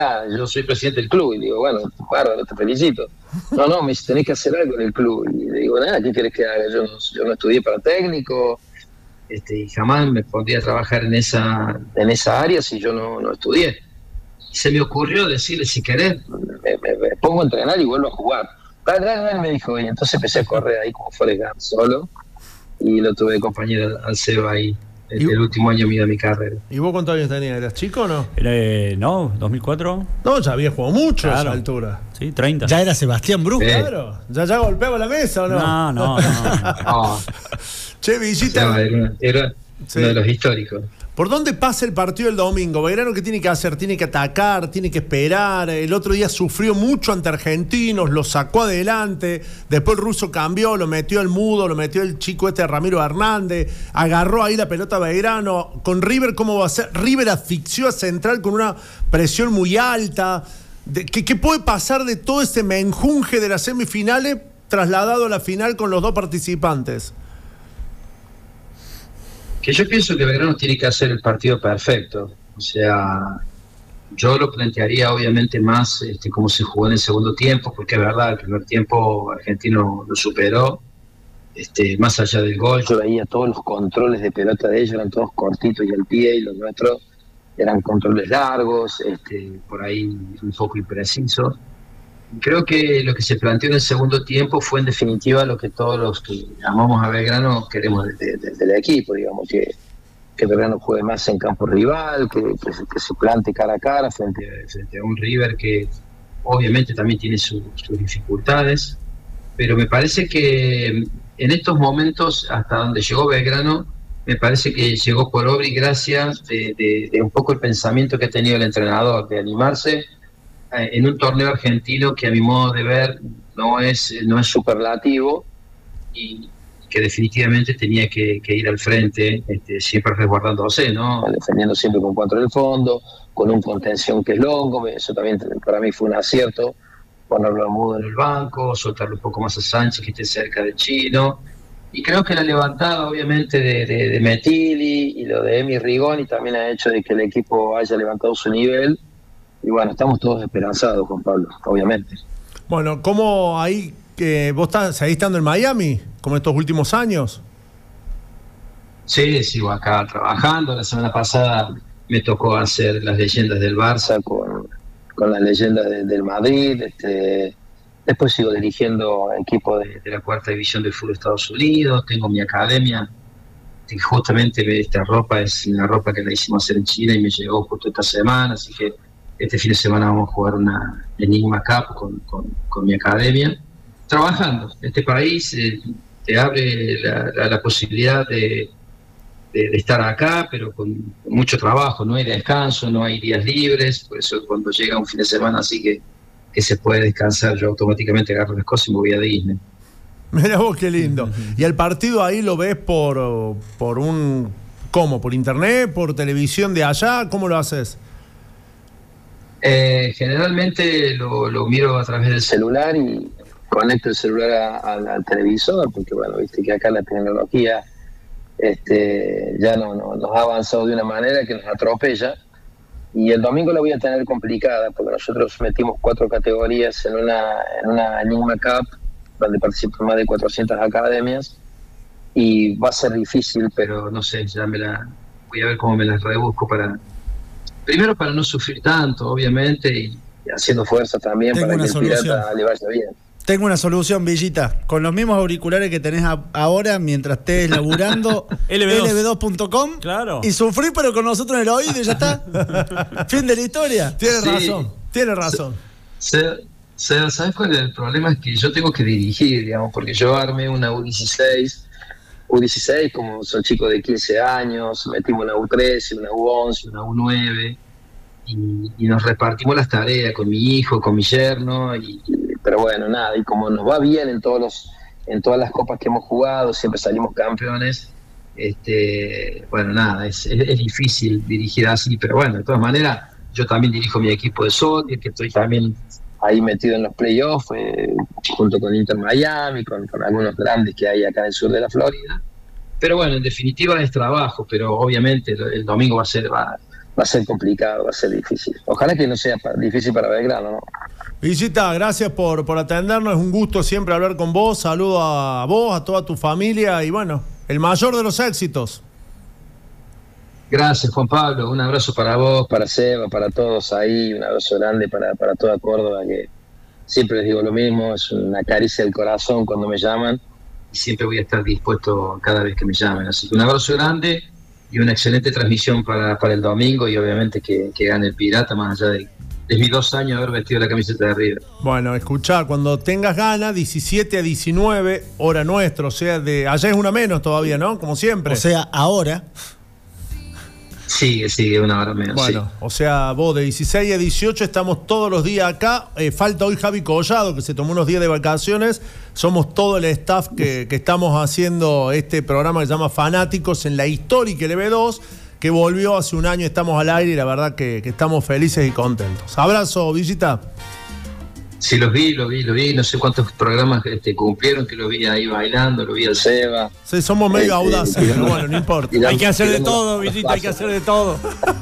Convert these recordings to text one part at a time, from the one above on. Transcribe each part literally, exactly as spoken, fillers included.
yo soy presidente del club. Y digo, bueno, bárbaro, te felicito. No, no, me dice, tenés que hacer algo en el club. Y le digo, nada, ¿qué querés que haga? Yo no, yo no estudié para técnico, este, y jamás me pondría a trabajar en esa, en esa área si yo no, no estudié. Y se me ocurrió decirle, si querés, me, me, me pongo a entrenar y vuelvo a jugar. Dale, dale, dale, me dijo. Y entonces empecé a correr ahí como Forrest Gump solo. Y lo tuve de compañero al Seba ahí. El, el último año mío de mi carrera. ¿Y vos cuántos años tenías? ¿Eras chico o no? Era, eh, no, dos mil cuatro. No, ya había jugado mucho Claro. a esa altura. Sí, treinta. Ya era Sebastián Brusco. Eh. Claro. ¿Ya, ya golpeaba la mesa o no? No, no, no. Oh, Che, Villita, era era Sí. uno de los históricos. ¿por dónde pasa el partido el domingo? Belgrano, ¿qué tiene que hacer? Tiene que atacar, tiene que esperar. El otro día sufrió mucho ante Argentinos, lo sacó adelante. Después el ruso cambió, lo metió el mudo, lo metió el chico este Ramiro Hernández. Agarró ahí la pelota a Belgrano. Con River, ¿cómo va a ser? River asfixió a Central con una presión muy alta. De, ¿qué, ¿Qué puede pasar de todo ese menjunje de las semifinales trasladado a la final con los dos participantes? Que yo pienso que Belgrano tiene que hacer el partido perfecto. O sea, yo lo plantearía obviamente más este, como se jugó en el segundo tiempo, porque es verdad, el primer tiempo Argentino lo superó. Este, más allá del gol, yo veía todos los controles de pelota de ellos, eran todos cortitos y al pie, y los nuestros eran controles largos, este, por ahí un poco imprecisos. Creo que lo que se planteó en el segundo tiempo fue en definitiva lo que todos los que amamos a Belgrano queremos desde de, de, del equipo, digamos, que, que Belgrano juegue más en campo rival, que, que, se, que se plante cara a cara frente, frente a un River que obviamente también tiene su, sus dificultades, pero me parece que en estos momentos, hasta donde llegó Belgrano, me parece que llegó por obra y gracia de, de, de un poco el pensamiento que ha tenido el entrenador, de animarse en un torneo argentino que a mi modo de ver no es, no es superlativo y que definitivamente tenía que, que ir al frente, este, siempre resguardándose, ¿no? Defendiendo siempre con cuatro en el fondo, con un contención que es longo. Eso también para mí fue un acierto, ponerlo a Mudo en el banco, soltarlo un poco más a Sánchez que esté cerca del Chino. Y creo que la levantada obviamente de, de, de Metilli y lo de Emi Rigoni también ha hecho de que el equipo haya levantado su nivel. Y bueno, estamos todos esperanzados, Juan Pablo, obviamente. Bueno, ¿cómo ahí que vos estás, seguís estando en Miami, como estos últimos años? Sí, sigo acá trabajando. La semana pasada me tocó hacer las leyendas del Barça con, con las leyendas de, del Madrid. Este, después sigo dirigiendo equipo de, de la cuarta división del fútbol de Estados Unidos. Tengo mi academia, que justamente esta ropa es una ropa que la hicimos hacer en China y me llegó justo esta semana, así que este fin de semana vamos a jugar una Enigma Cup con, con, con mi academia. Trabajando. Este país eh, te abre la, la, la posibilidad de, de, de estar acá, pero con, con mucho trabajo. No hay descanso, no hay días libres. Por eso cuando llega un fin de semana así que, que se puede descansar, yo automáticamente agarro las cosas y me voy a Disney. Mirá vos qué lindo. ¿Y el partido ahí lo ves por, por un... ¿Cómo? ¿Por internet? ¿Por televisión de allá? ¿Cómo lo haces? Eh, generalmente lo, lo miro a través del celular y conecto el celular a, a, al televisor, porque bueno, viste que acá la tecnología este, ya no, no, nos ha avanzado de una manera que nos atropella, y el domingo la voy a tener complicada, porque nosotros metimos cuatro categorías en una, en una Enigma Cup, donde participan más de cuatrocientas academias, y va a ser difícil, pero no sé, ya me la voy a ver cómo me las rebusco para... Primero para no sufrir tanto, obviamente, y haciendo fuerza también. Tengo para una que el solución. Pirata le vaya bien. Tengo una solución, Villita. Con los mismos auriculares que tenés a, ahora, mientras estés laburando, L B dos. L B dos punto com. Claro. Y sufrir, pero con nosotros en el oído y ya está. Fin de la historia. Tienes Sí. razón, tienes razón. Se, se, ¿Sabes cuál es el problema? Es que yo tengo que dirigir, digamos, porque yo armé una U dieciséis, U dieciséis como son chicos de quince años, metimos una U trece, una U once, una U nueve, y, y nos repartimos las tareas con mi hijo, con mi yerno, y, y, pero bueno, nada, y como nos va bien en todos los, en todas las copas que hemos jugado, siempre salimos campeones, este, bueno, nada, es, es, es difícil dirigir así, pero bueno, de todas maneras, yo también dirijo mi equipo de soccer, que estoy también ahí metido en los playoffs, eh, junto con Inter Miami, con, con algunos grandes que hay acá en el sur de la Florida. Pero bueno, en definitiva es trabajo, pero obviamente el, el domingo va a ser va, va va a ser complicado, va a ser difícil. Ojalá que no sea pa- difícil para Belgrano, ¿no? Visita, gracias por, por atendernos, es un gusto siempre hablar con vos, saludo a vos, a toda tu familia y bueno, el mayor de los éxitos. Gracias, Juan Pablo. Un abrazo para vos, para Seba, para todos ahí. Un abrazo grande para, para toda Córdoba, que siempre les digo lo mismo. Es una caricia del corazón cuando me llaman. Y siempre voy a estar dispuesto cada vez que me llamen. Así que un abrazo grande y una excelente transmisión para, para el domingo. Y obviamente que, que gane el Pirata, más allá de, de mis dos años de haber vestido la camiseta de River. Bueno, escuchá, cuando tengas ganas, diecisiete a diecinueve, hora nuestra. O sea, de allá es una menos todavía, ¿no? Como siempre. O sea, ahora. Sigue, sigue, una hora menos. Bueno, sí. o sea, vos de dieciséis a dieciocho estamos todos los días acá. Eh, falta hoy Javi Collado, que se tomó unos días de vacaciones. Somos todo el staff que, que estamos haciendo este programa que se llama Fanáticos en la histórica L B dos, que volvió hace un año, estamos al aire y la verdad que, que estamos felices y contentos. Abrazo, Villita. Sí, los vi, los vi, los vi. No sé cuántos programas este, cumplieron, que los vi ahí bailando, lo vi al Seba. Sí, somos medio Este, audaces, tirando- pero bueno, no importa. tirando- Hay que hacer de tirando todo, los Villita, hay que pasos. hacer de todo.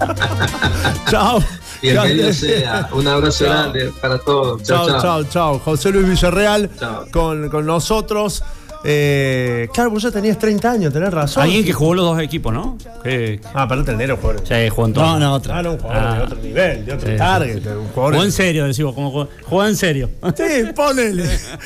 Chao. Bienvenido sea. Un abrazo Chao. grande para todos. Chao, Chao, chao, chao. José Luis Villarreal Chao. con, con nosotros. Eh, claro, vos ya tenías treinta años, tenés razón. Alguien que jugó los dos equipos, ¿no? Que, Ah, pero no tenés jugadores. sí, jugó en todo. No, no, otra. Ah, no, un jugador Ah. de otro nivel, de otro Sí, target. sí, sí. Un jugador... Jugó en serio, decimos, como jugó, jugó en serio. Sí, ponele.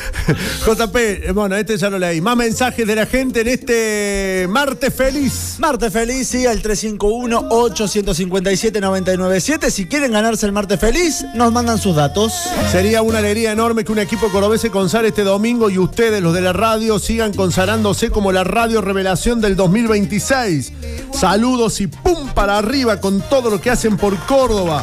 J P, eh, bueno, este ya lo leí. Más mensajes de la gente en este martes feliz. Martes Feliz, sí, al tres cinco uno, ocho cinco siete, nueve nueve siete. Si quieren ganarse el Martes Feliz, nos mandan sus datos. Sería una alegría enorme que un equipo cordobés se consagre este domingo y ustedes, los de la radio, sigan consagrándose como la radio revelación del dos mil veintiséis. Saludos y pum para arriba con todo lo que hacen por Córdoba.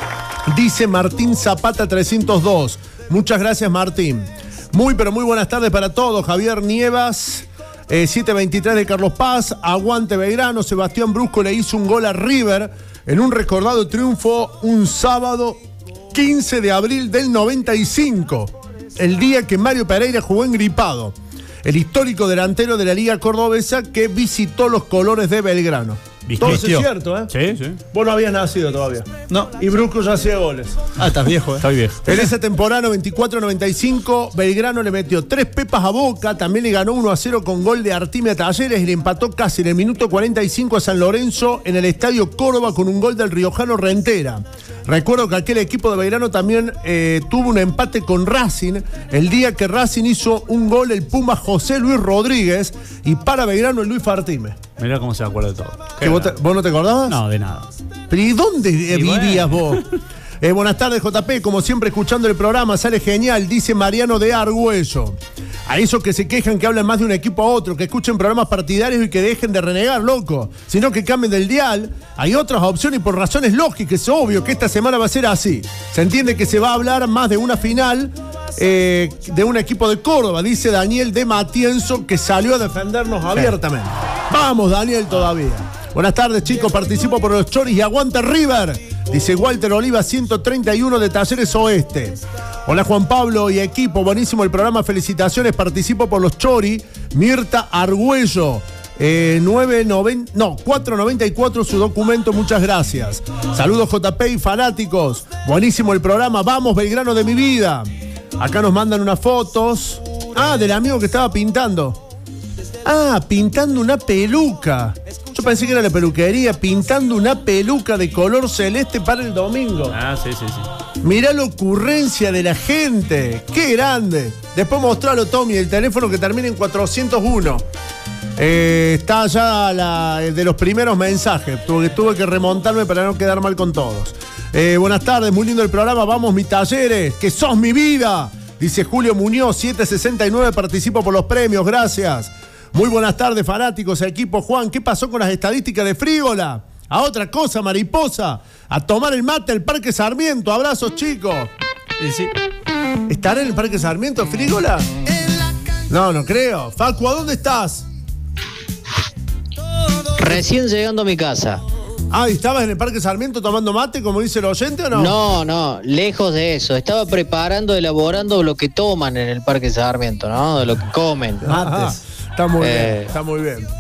Dice Martín Zapata trescientos dos. Muchas gracias, Martín. Muy, pero muy buenas tardes para todos. Javier Nievas, eh, siete veintitrés de Carlos Paz. Aguante Belgrano. Sebastián Brusco le hizo un gol a River en un recordado triunfo un sábado quince de abril del noventa y cinco. El día que Mario Pereira jugó engripado. El histórico delantero de la Liga Cordobesa que visitó los colores de Belgrano. Todo eso es Vistió. cierto, ¿eh? Sí, sí. Vos no habías nacido todavía. No. Y Brusco ya hacía goles. Ah, estás viejo, ¿eh? Estoy viejo. En esa temporada noventa y cuatro noventa y cinco, Belgrano le metió tres pepas a Boca, también le ganó uno a cero con gol de Artimia Talleres y le empató casi en el minuto cuarenta y cinco a San Lorenzo en el Estadio Córdoba con un gol del riojano Rentera. Recuerdo que aquel equipo de Belgrano también eh, tuvo un empate con Racing el día que Racing hizo un gol el Puma José Luis Rodríguez y para Belgrano el Luis Fartime. Mirá cómo se acuerda de todo. ¿Que vos, te- vos no te acordabas? No, de nada. ¿Pero y dónde eh, Y vivías bueno. vos? Eh, buenas tardes, J P. Como siempre, escuchando el programa, sale genial, dice Mariano de Argüello. A esos que se quejan que hablan más de un equipo a otro, que escuchen programas partidarios y que dejen de renegar, loco. Sino que cambien del dial. Hay otras opciones y por razones lógicas. Es obvio que esta semana va a ser así. Se entiende que se va a hablar más de una final eh, de un equipo de Córdoba, dice Daniel de Matienzo, que salió a defendernos abiertamente. Vamos, Daniel, todavía. Buenas tardes, chicos. Participo por los Choris y aguanta River. Dice Walter Oliva, ciento treinta y uno de Talleres Oeste. Hola, Juan Pablo y equipo. Buenísimo el programa. Felicitaciones. Participo por los Chori. Mirta Argüello. Eh, nueve noventa, no, cuatro noventa y cuatro su documento. Muchas gracias. Saludos, J P y fanáticos. Buenísimo el programa. Vamos, Belgrano de mi vida. Acá nos mandan unas fotos. Ah, del amigo que estaba pintando. Ah, pintando una peluca. Yo pensé que era la peluquería, pintando una peluca de color celeste para el domingo. Ah, sí, sí, sí. Mirá la ocurrencia de la gente. ¡Qué grande! Después mostralo, Tommy, el teléfono que termina en cuatrocientos uno. Eh, está ya la, de los primeros mensajes. Tuve, tuve que remontarme para no quedar mal con todos. Eh, buenas tardes, muy lindo el programa. Vamos, mis Talleres, que sos mi vida. Dice Julio Muñoz, siete sesenta y nueve, participo por los premios, gracias. Muy buenas tardes, fanáticos, equipo. Juan, ¿qué pasó con las estadísticas de Frígola? A otra cosa, mariposa. A tomar el mate al Parque Sarmiento. Abrazos, chicos. Y sí. ¿Estará en el Parque Sarmiento, Frígola? No, no creo. Facu, ¿a dónde estás? Recién llegando a mi casa. Ah, ¿y estabas en el Parque Sarmiento tomando mate, como dice el oyente, o no? No, no, lejos de eso. Estaba preparando, elaborando lo que toman en el Parque Sarmiento, ¿no? De lo que comen. Ajá, está muy Eh. bien, está muy bien.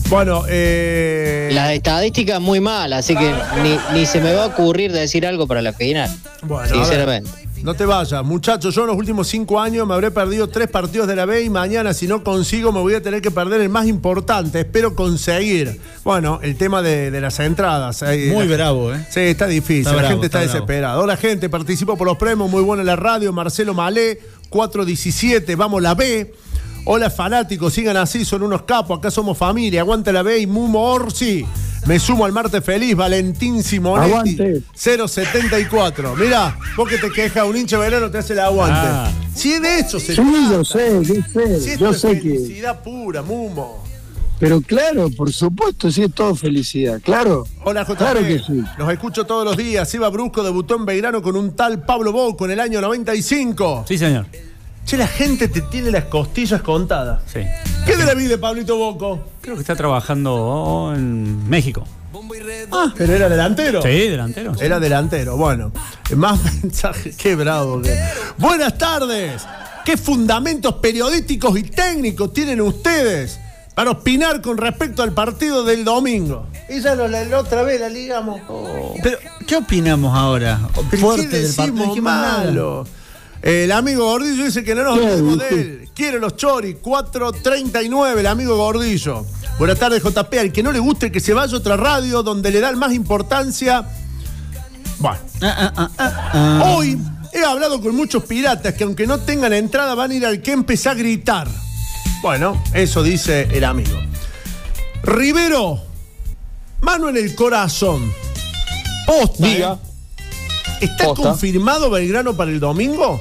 Bueno, eh... Las estadísticas muy malas, así que ni, ni se me va a ocurrir decir algo para la final. Bueno, sinceramente. No te vayas, muchachos. Yo en los últimos cinco años me habré perdido tres partidos de la B y mañana, si no consigo, me voy a tener que perder el más importante. Espero conseguir. Bueno, el tema de, de las entradas. Muy la, bravo, ¿eh? Sí, está difícil. Está la bravo, gente está, está desesperada. Hola, gente. Participo por los premios. Muy bueno en la radio. Marcelo Malé, cuatro diecisiete. Vamos, la B. Hola, fanáticos. Sigan así. Son unos capos. Acá somos familia. Aguanta la B y Mumo Orsi. Me sumo al martes feliz, Valentín Simonetti. Aguante. cero setenta y cuatro. Mirá, vos que te quejas, un hincha verano te hace el aguante. Ah. Si de eso se Sí, trata. yo sé, yo sé, Si esto yo es sé que... felicidad pura, Mumo. Pero claro, por supuesto, sí, es todo felicidad, claro. Hola, J P. Claro que sí. Los escucho todos los días. Eva Brusco debutó en Belgrano con un tal Pablo Boco en el año noventa y cinco. Sí, señor. Che, la gente te tiene las costillas contadas. Sí. ¿Qué de la vida de Pablito Boco? Creo que está trabajando en México. Ah, pero era delantero. Sí, delantero. Sí. Era delantero, bueno. Más mensajes, qué bravo. Que... Buenas tardes. ¿Qué fundamentos periodísticos y técnicos tienen ustedes para opinar con respecto al partido del domingo? Y ya lo, la, la otra vez la ligamos. Oh. Pero, ¿qué opinamos ahora? ¿Pero Fuerte qué del partido. decimos Dijimos nada. malo? El amigo Gordillo dice que no nos ¿Qué olvidemos dice? de él. Quiere los choris, cuatro treinta y nueve, el amigo Gordillo. Buenas tardes, J P. Al que no le guste que se vaya a otra radio donde le dan más importancia. Bueno. Ah, ah, ah, ah. Hoy he hablado con muchos piratas que aunque no tengan entrada van a ir al que empezó a gritar. Bueno, eso dice el amigo. Rivero, mano en el corazón. Posta, Diga. ¿eh? ¿Está Posta. confirmado Belgrano para el domingo?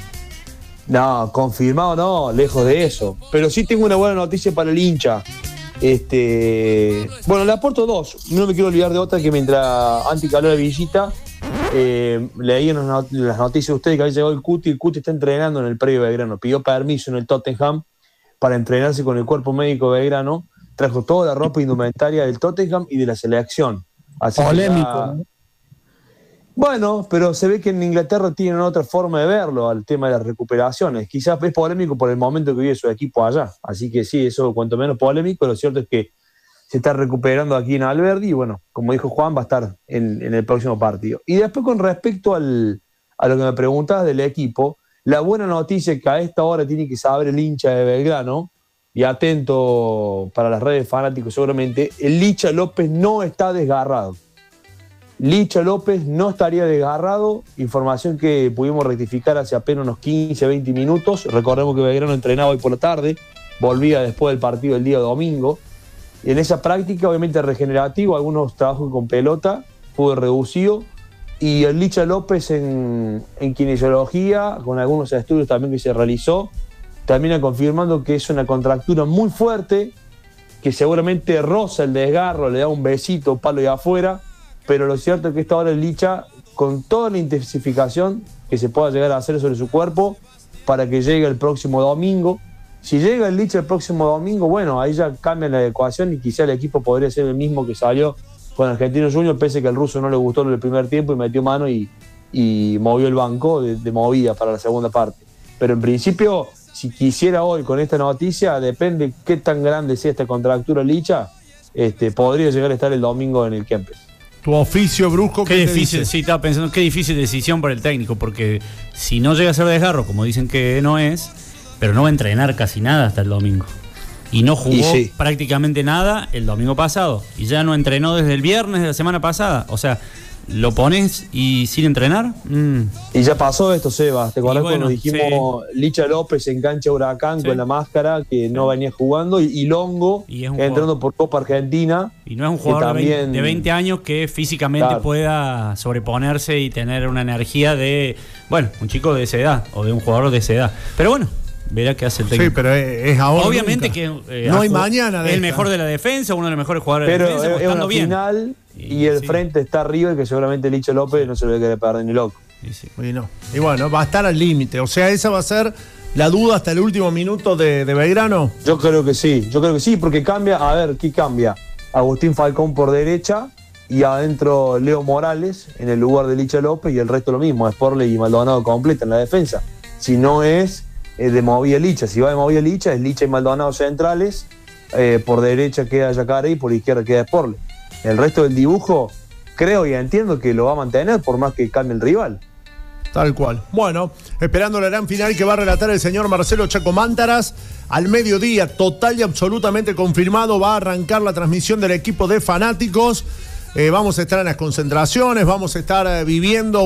No, confirmado no, lejos de eso. Pero sí tengo una buena noticia para el hincha. Este, bueno, le aporto dos. No me quiero olvidar de otra que mientras antes que habló de Villita, eh, leí en las not- las noticias de ustedes que había llegado el Cuti. El Cuti está entrenando en el predio Belgrano. Pidió permiso en el Tottenham para entrenarse con el cuerpo médico de Belgrano. Trajo toda la ropa indumentaria del Tottenham y de la selección. Así que Polémico, ya- ¿no? Bueno, pero se ve que en Inglaterra tienen otra forma de verlo al tema de las recuperaciones. Quizás es polémico por el momento que vive su equipo allá. Así que sí, eso cuanto menos polémico. Lo cierto es que se está recuperando aquí en Alberdi y bueno, como dijo Juan, va a estar en, en el próximo partido. Y después con respecto al, a lo que me preguntabas del equipo, la buena noticia es que a esta hora tiene que saber el hincha de Belgrano, y atento para las redes fanáticos seguramente, el Licha López no está desgarrado. Licha López no estaría desgarrado, información que pudimos rectificar hace apenas unos quince, veinte minutos. Recordemos que Belgrano entrenaba hoy por la tarde, volvía después del partido del día domingo. En esa práctica, obviamente regenerativo, algunos trabajos con pelota, fue reducido. Y el Licha López en, en kinesiología, con algunos estudios también que se realizó, termina confirmando que es una contractura muy fuerte, que seguramente roza el desgarro, le da un besito, palo y afuera. Pero lo cierto es que esta hora el Licha, con toda la intensificación que se pueda llegar a hacer sobre su cuerpo, para que llegue el próximo domingo. Si llega el Licha el próximo domingo, bueno, ahí ya cambia la ecuación y quizá el equipo podría ser el mismo que salió con Argentinos Juniors, pese que el ruso no le gustó en el primer tiempo y metió mano y, y movió el banco de, de movida para la segunda parte. Pero en principio, si quisiera hoy con esta noticia, depende qué tan grande sea esta contractura Licha, este, podría llegar a estar el domingo en el Kempes. Tu oficio, Brusco, Qué ¿qué te difícil, dice? sí, estaba pensando, qué difícil decisión para el técnico, porque si no llega a ser desgarro, como dicen que no es, pero no va a entrenar casi nada hasta el domingo. Y no jugó Y sí. prácticamente nada el domingo pasado. Y ya no entrenó desde el viernes de la semana pasada. O sea, ¿lo pones y sin entrenar? Mm. Y ya pasó esto, Sebas. ¿Te acordás Y bueno, cuando dijimos Licha López en cancha Huracán Sí. con la máscara que no venía jugando? Y, y Longo Y es un entrando por Copa Argentina. Y no es un que jugador de también- veinte, de veinte años que físicamente Claro. pueda sobreponerse y tener una energía de, bueno, un chico de esa edad o de un jugador de esa edad. Pero bueno, verá qué hace el técnico. Sí, pero es, es ahora. Obviamente nunca. que eh, no ha hay jugado- mañana de es el esta. mejor de la defensa, uno de los mejores jugadores Pero de la defensa, es, pues, es una estando bien. final y, Y el sí. frente está arriba y que seguramente Licha López no se lo va a querer perder ni loco. Y sí. Y, no. Y bueno, va a estar al límite. O sea, esa va a ser la duda hasta el último minuto de, de Belgrano. Yo creo que sí, yo creo que sí, porque cambia, a ver, ¿qué cambia? Agustín Falcón por derecha y adentro Leo Morales en el lugar de Licha López y el resto lo mismo, Sporley y Maldonado completa en la defensa. Si no es eh, de movida Licha, si va de movida Licha, es Licha y Maldonado centrales eh, por derecha queda Yacaré y por izquierda queda Sporle. El resto del dibujo creo y entiendo que lo va a mantener por más que cambie el rival. Tal cual. Bueno, esperando la gran final que va a relatar el señor Marcelo Chaco Mántaras. Al mediodía, total y absolutamente confirmado, va a arrancar la transmisión del equipo de fanáticos. Eh, vamos a estar en las concentraciones, vamos a estar eh, viviendo